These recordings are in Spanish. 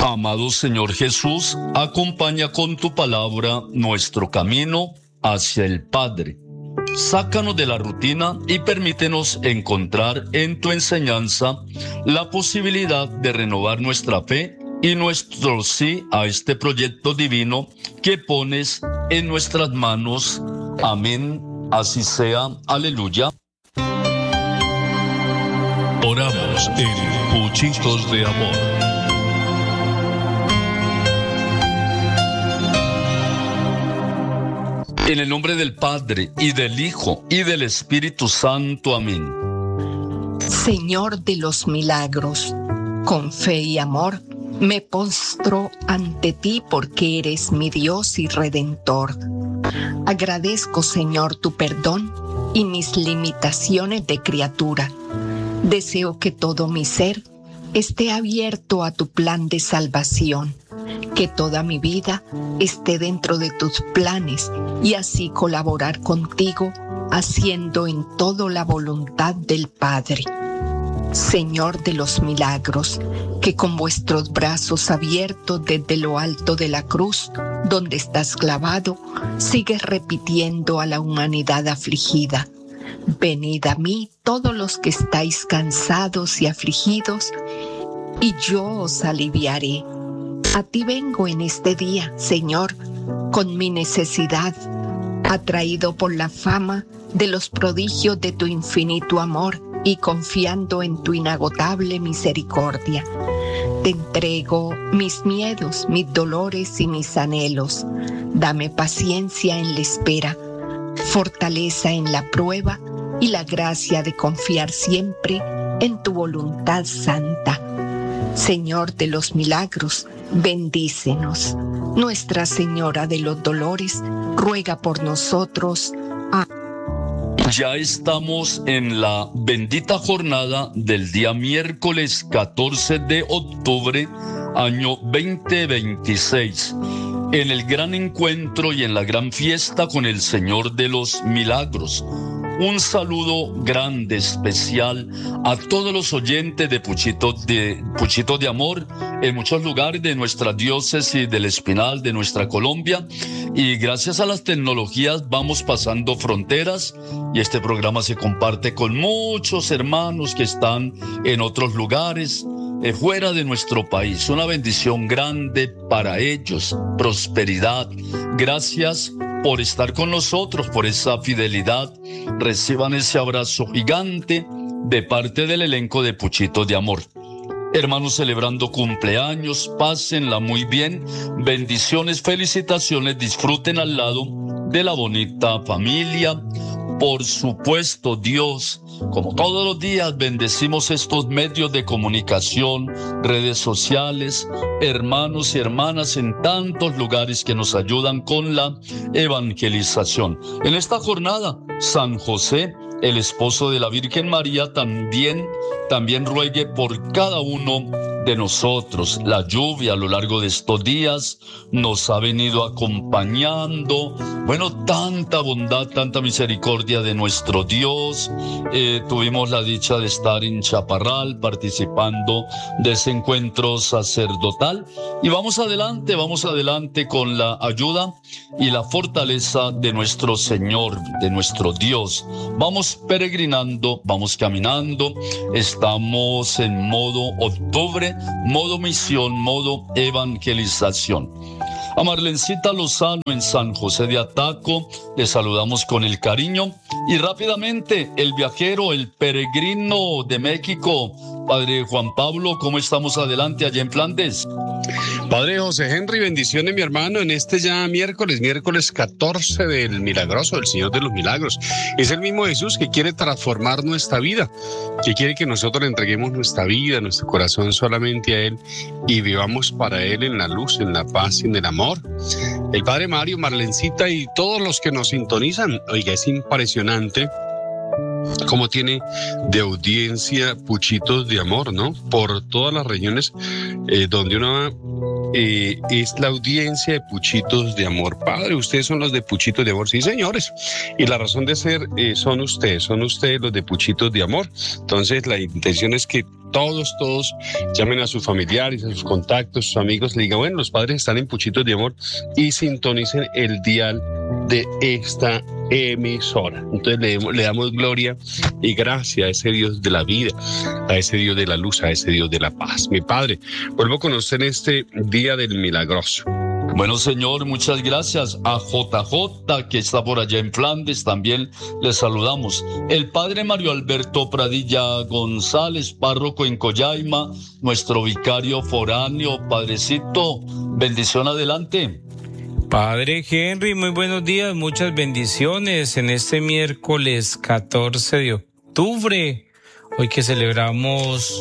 Amado Señor Jesús, acompaña con tu palabra nuestro camino hacia el Padre. Sácanos de la rutina y permítenos encontrar en tu enseñanza la posibilidad de renovar nuestra fe y nuestro sí a este proyecto divino que pones en nuestras manos. Amén. Así sea. Aleluya. Oramos en Puchitos de Amor. En el nombre del Padre, y del Hijo, y del Espíritu Santo. Amén. Señor de los milagros, con fe y amor, me postro ante ti porque eres mi Dios y Redentor. Agradezco, Señor, tu perdón y mis limitaciones de criatura. Deseo que todo mi ser esté abierto a tu plan de salvación, que toda mi vida esté dentro de tus planes y así colaborar contigo, haciendo en todo la voluntad del Padre. Señor de los milagros, que con vuestros brazos abiertos desde lo alto de la cruz, donde estás clavado, sigues repitiendo a la humanidad afligida: venid a mí todos los que estáis cansados y afligidos, y yo os aliviaré. A ti vengo en este día, Señor, con mi necesidad, atraído por la fama de los prodigios de tu infinito amor y confiando en tu inagotable misericordia. Te entrego mis miedos, mis dolores y mis anhelos. Dame paciencia en la espera, fortaleza en la prueba y la gracia de confiar siempre en tu voluntad santa. Señor de los milagros, bendícenos. Nuestra Señora de los Dolores, ruega por nosotros. Ya estamos en la bendita jornada del día miércoles 14 de octubre, año 2026, en el gran encuentro y en la gran fiesta con el Señor de los Milagros. Un saludo grande, especial a todos los oyentes de Puchito de Amor en muchos lugares de nuestra diócesis del Espinal, de nuestra Colombia. Y gracias a las tecnologías vamos pasando fronteras y este programa se comparte con muchos hermanos que están en otros lugares, fuera de nuestro país. Una bendición grande para ellos, prosperidad. Gracias por estar con nosotros, por esa fidelidad. Reciban ese abrazo gigante de parte del elenco de Puchitos de Amor. Hermanos celebrando cumpleaños, pásenla muy bien, bendiciones, felicitaciones, disfruten al lado de la bonita familia. Por supuesto, Dios, como todos los días, bendecimos estos medios de comunicación, redes sociales, hermanos y hermanas en tantos lugares que nos ayudan con la evangelización. En esta jornada, San José, el esposo de la Virgen María, también ruegue por cada uno de nosotros. La lluvia a lo largo de estos días nos ha venido acompañando. Bueno, tanta bondad, tanta misericordia de nuestro Dios. Tuvimos la dicha de estar en Chaparral participando de ese encuentro sacerdotal. Y vamos adelante con la ayuda y la fortaleza de nuestro Señor, de nuestro Dios. Vamos peregrinando, vamos caminando. Estamos en modo octubre, modo misión, modo evangelización. A Marlencita Lozano en San José de Ataco, le saludamos con el cariño. Y rápidamente, el viajero, el peregrino de México, Padre Juan Pablo, ¿cómo estamos adelante allá en Flandes? Padre José Henry, bendiciones mi hermano en este ya miércoles 14 del Milagroso, del Señor de los Milagros. Es el mismo Jesús que quiere transformar nuestra vida, que quiere que nosotros le entreguemos nuestra vida, nuestro corazón solamente a Él y vivamos para Él en la luz, en la paz y en el amor. El Padre Mario, Marlencita y todos los que nos sintonizan, oiga, es impresionante cómo tiene de audiencia Puchitos de Amor, ¿no? Por todas las regiones donde uno va es la audiencia de Puchitos de Amor. Padre, ustedes son los de Puchitos de Amor, sí señores, y la razón de ser son ustedes los de Puchitos de Amor. Entonces la intención es que todos llamen a sus familiares, a sus contactos, sus amigos, le digan, bueno, los padres están en Puchitos de Amor y sintonicen el dial de esta emisora. Entonces le damos gloria y gracia a ese Dios de la vida, a ese Dios de la luz, a ese Dios de la paz. Mi Padre, vuelvo con usted en este Día del Milagroso. Bueno, señor, muchas gracias. A JJ, que está por allá en Flandes, también le saludamos. El padre Mario Alberto Pradilla González, párroco en Collaima, nuestro vicario foráneo. Padrecito, bendición adelante. Padre Henry, muy buenos días, muchas bendiciones en este miércoles 14 de octubre, hoy que celebramos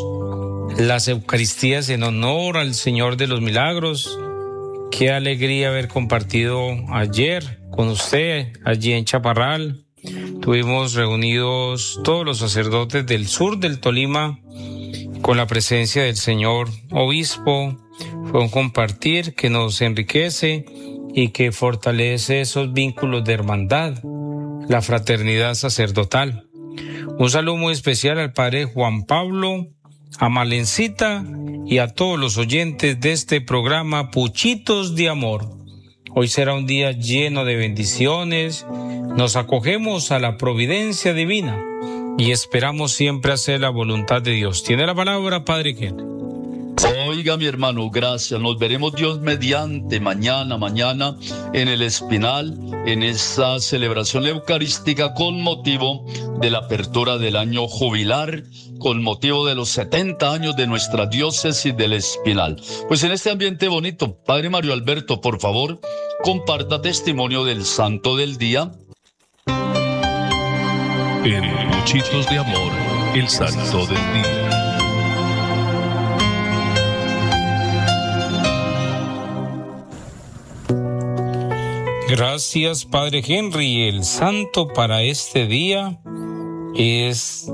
las Eucaristías en honor al Señor de los Milagros. Qué alegría haber compartido ayer con usted allí en Chaparral. Tuvimos reunidos todos los sacerdotes del sur del Tolima con la presencia del señor obispo. Fue un compartir que nos enriquece y que fortalece esos vínculos de hermandad, la fraternidad sacerdotal. Un saludo muy especial al padre Juan Pablo, a Malencita y a todos los oyentes de este programa Puchitos de Amor. Hoy será un día lleno de bendiciones, nos acogemos a la providencia divina y esperamos siempre hacer la voluntad de Dios. Tiene la palabra, Padre Henry. Oiga, mi hermano, gracias. Nos veremos Dios mediante mañana en el Espinal, en esa celebración eucarística con motivo de la apertura del año jubilar, con motivo de los 70 años de nuestra diócesis del Espinal. Pues en este ambiente bonito, Padre Mario Alberto, por favor, comparta testimonio del santo del día. En Puchitos de Amor, el santo del día. Gracias, Padre Henry. El santo para este día es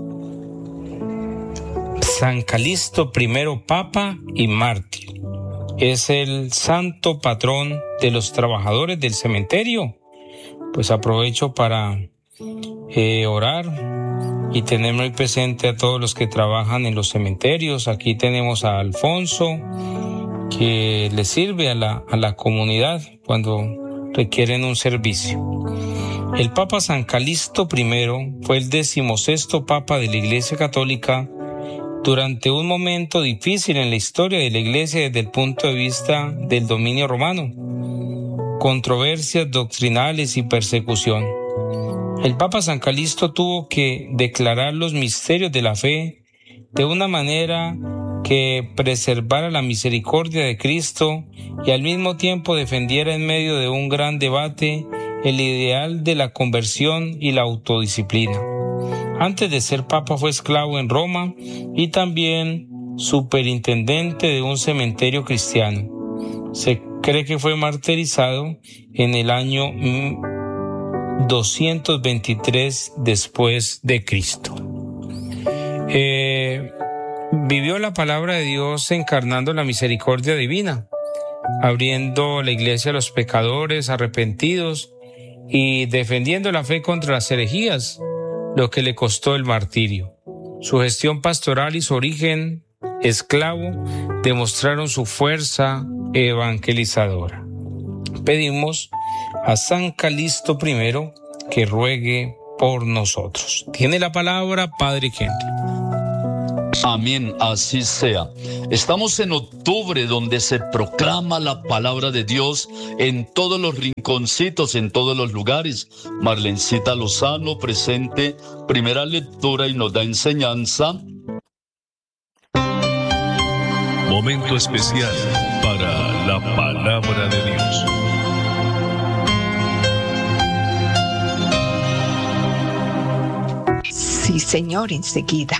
San Calixto I, Papa y Mártir. Es el santo patrón de los trabajadores del cementerio. Pues aprovecho para orar y tener muy presente a todos los que trabajan en los cementerios. Aquí tenemos a Alfonso, que le sirve a la comunidad cuando requieren un servicio. El Papa San Calixto I fue el 16º Papa de la Iglesia Católica durante un momento difícil en la historia de la Iglesia desde el punto de vista del dominio romano, controversias doctrinales y persecución. El Papa San Calixto tuvo que declarar los misterios de la fe de una manera que preservara la misericordia de Cristo y al mismo tiempo defendiera en medio de un gran debate el ideal de la conversión y la autodisciplina. Antes de ser papa fue esclavo en Roma y también superintendente de un cementerio cristiano. Se cree que fue martirizado en el año 223 después de Cristo. Vivió la palabra de Dios encarnando la misericordia divina, abriendo la iglesia a los pecadores arrepentidos y defendiendo la fe contra las herejías, lo que le costó el martirio. Su gestión pastoral y su origen esclavo demostraron su fuerza evangelizadora. Pedimos a San Calixto I que ruegue por nosotros. Tiene la palabra Padre Henry. Amén, así sea. Estamos en octubre, donde se proclama la palabra de Dios en todos los rinconcitos, en todos los lugares. Marlencita Lozano presente, primera lectura y nos da enseñanza. Momento especial para la palabra de Dios. Sí, Señor, enseguida.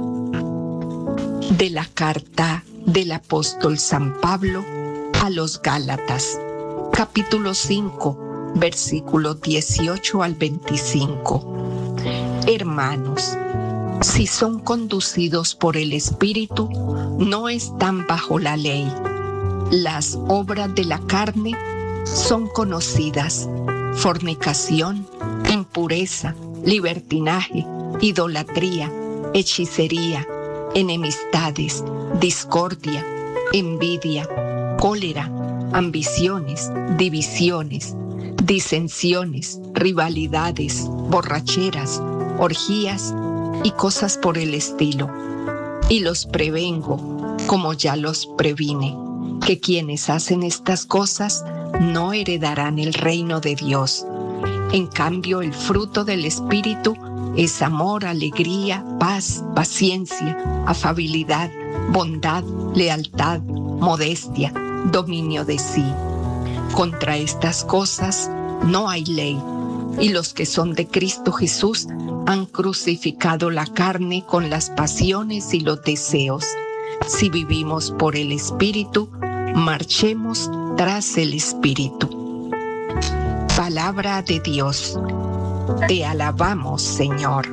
De la carta del apóstol San Pablo a los Gálatas, capítulo 5, versículos 18 al 25. Hermanos, si son conducidos por el Espíritu, no están bajo la ley. Las obras de la carne son conocidas: fornicación, impureza, libertinaje, idolatría, hechicería, enemistades, discordia, envidia, cólera, ambiciones, divisiones, disensiones, rivalidades, borracheras, orgías y cosas por el estilo. Y los prevengo, como ya los previne, que quienes hacen estas cosas no heredarán el reino de Dios. En cambio, el fruto del Espíritu es amor, alegría, paz, paciencia, afabilidad, bondad, lealtad, modestia, dominio de sí. Contra estas cosas no hay ley, y los que son de Cristo Jesús han crucificado la carne con las pasiones y los deseos. Si vivimos por el Espíritu, marchemos tras el Espíritu. Palabra de Dios. Te alabamos, Señor.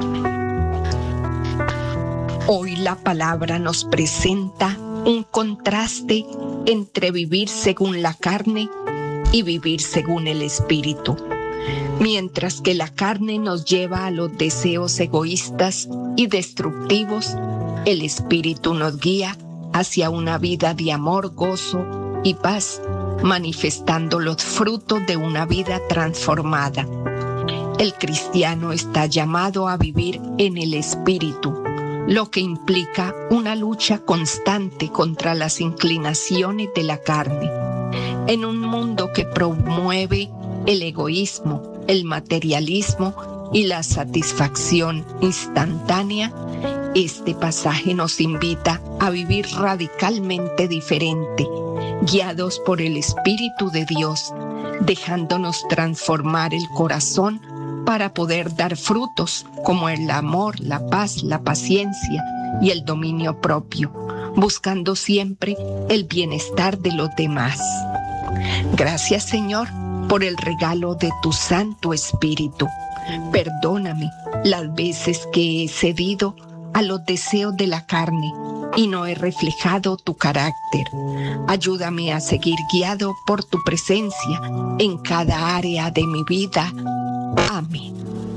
Hoy la palabra nos presenta un contraste entre vivir según la carne y vivir según el Espíritu. Mientras que la carne nos lleva a los deseos egoístas y destructivos, el Espíritu nos guía hacia una vida de amor, gozo y paz, manifestando los frutos de una vida transformada. El cristiano está llamado a vivir en el Espíritu, lo que implica una lucha constante contra las inclinaciones de la carne. En un mundo que promueve el egoísmo, el materialismo y la satisfacción instantánea, este pasaje nos invita a vivir radicalmente diferente, guiados por el Espíritu de Dios, dejándonos transformar el corazón para poder dar frutos como el amor, la paz, la paciencia y el dominio propio, buscando siempre el bienestar de los demás. Gracias, Señor, por el regalo de tu Santo Espíritu. Perdóname las veces que he cedido a los deseos de la carne y no he reflejado tu carácter. Ayúdame a seguir guiado por tu presencia en cada área de mi vida. Amén.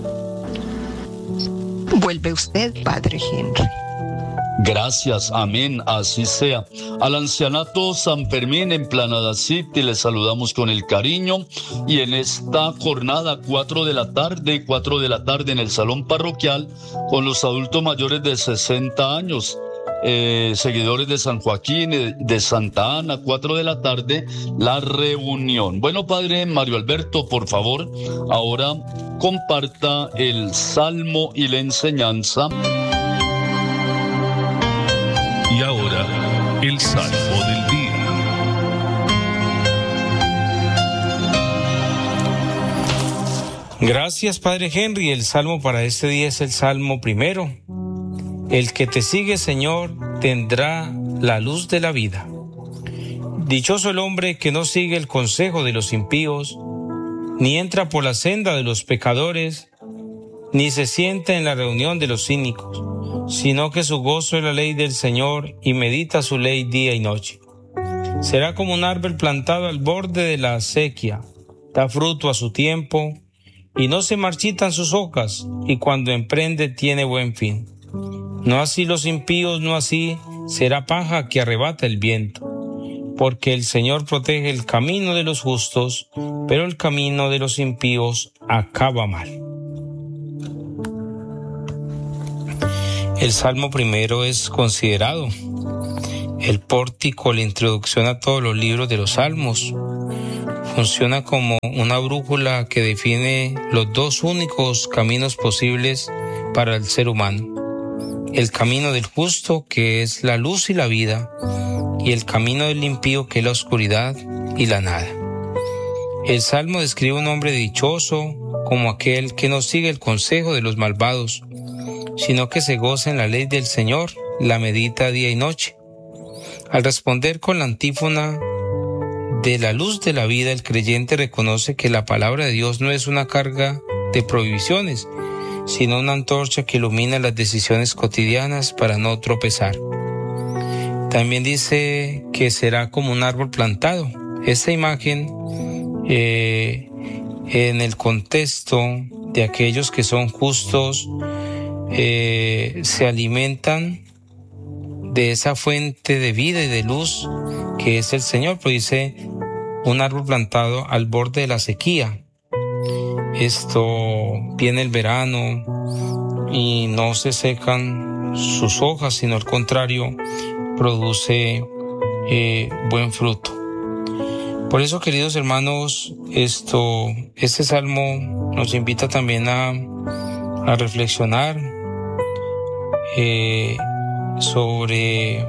Vuelve usted, Padre Henry. Gracias, amén, así sea. Al ancianato San Fermín en Planada City les saludamos con el cariño, y en esta jornada 4 de la tarde en el salón parroquial con los adultos mayores de 60 años. Seguidores de San Joaquín, de Santa Ana, 4 de la tarde, la reunión. Bueno, Padre Mario Alberto, por favor, ahora comparta el salmo y la enseñanza. Y ahora, el salmo del día. Gracias, Padre Henry. El salmo para este día es el salmo primero. El que te sigue, Señor, tendrá la luz de la vida. Dichoso el hombre que no sigue el consejo de los impíos, ni entra por la senda de los pecadores, ni se sienta en la reunión de los cínicos, sino que su gozo es la ley del Señor y medita su ley día y noche. Será como un árbol plantado al borde de la acequia, da fruto a su tiempo y no se marchitan sus hojas, y cuando emprende tiene buen fin. No así los impíos, no así será paja que arrebata el viento, porque el Señor protege el camino de los justos, pero el camino de los impíos acaba mal. El salmo primero es considerado el pórtico, la introducción a todos los libros de los salmos. Funciona como una brújula que define los dos únicos caminos posibles para el ser humano: el camino del justo, que es la luz y la vida, y el camino del impío, que es la oscuridad y la nada. El salmo describe un hombre dichoso como aquel que no sigue el consejo de los malvados, sino que se goza en la ley del Señor, la medita día y noche. Al responder con la antífona de la luz de la vida, el creyente reconoce que la palabra de Dios no es una carga de prohibiciones, sino una antorcha que ilumina las decisiones cotidianas para no tropezar. También dice que será como un árbol plantado. Esta imagen, en el contexto de aquellos que son justos, se alimentan de esa fuente de vida y de luz que es el Señor, pues dice un árbol plantado al borde de la sequía. Esto viene el verano y no se secan sus hojas, sino al contrario, produce buen fruto. Por eso, queridos hermanos, este salmo nos invita también a reflexionar sobre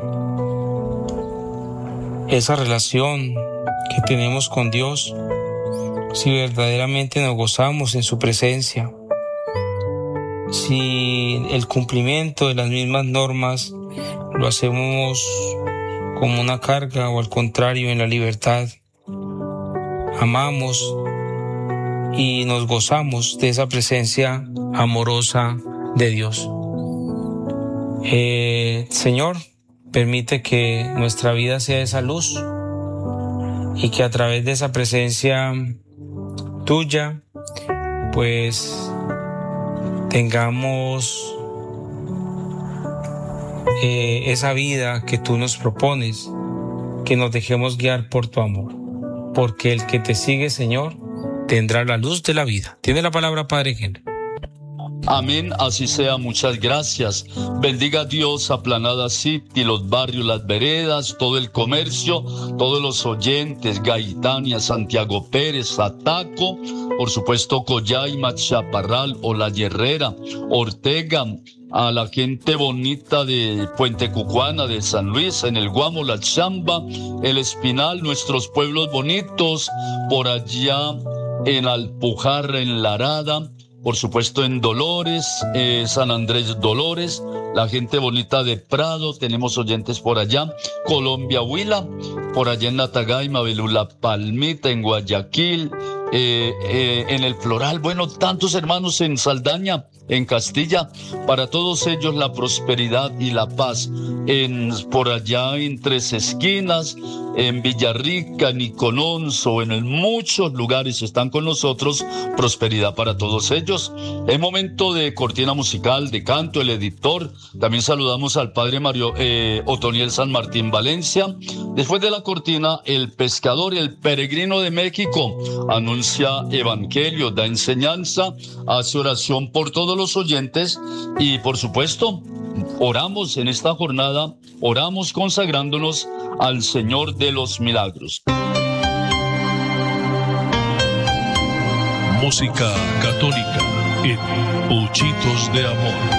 esa relación que tenemos con Dios, si verdaderamente nos gozamos en su presencia, si el cumplimiento de las mismas normas lo hacemos como una carga o al contrario en la libertad. Amamos y nos gozamos de esa presencia amorosa de Dios. Señor, permite que nuestra vida sea esa luz y que a través de esa presencia tuya, pues tengamos esa vida que tú nos propones, que nos dejemos guiar por tu amor, porque el que te sigue, Señor, tendrá la luz de la vida. Tiene la palabra, Padre Henry. Amén, así sea, muchas gracias. Bendiga Dios a Planada City, los barrios, las veredas, todo el comercio, todos los oyentes, Gaitania, Santiago Pérez, Ataco, por supuesto Coyaima, Chaparral, La Herrera, Ortega, a la gente bonita de Puente Cucuana, de San Luis, en el Guamo, La Chamba, el Espinal, nuestros pueblos bonitos, por allá en Alpujarra, en La Arada, por supuesto en Dolores, San Andrés Dolores, la gente bonita de Prado, tenemos oyentes por allá, Colombia Huila, por allá en Natagaima, Belula Palmita, en Guayaquil, en el Floral, bueno, tantos hermanos en Saldaña, en Castilla, para todos ellos la prosperidad y la paz, por allá en Tres Esquinas, en Villarrica, en Icononso, en muchos lugares están con nosotros, prosperidad para todos ellos. Es momento de cortina musical, de canto, el editor, también saludamos al padre Mario Otoniel San Martín Valencia. Después de la cortina, el pescador, el peregrino de México, anuncia evangelio, da enseñanza, hace oración por todos los oyentes y por supuesto oramos en esta jornada, oramos consagrándonos al Señor de los Milagros. Música católica en Puchitos de Amor.